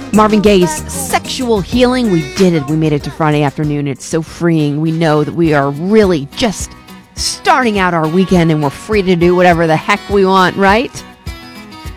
Marvin Gaye's Sexual Healing. We did it. We made it to Friday afternoon. It's so freeing. We know that we are really just starting out our weekend and we're free to do whatever the heck we want, right?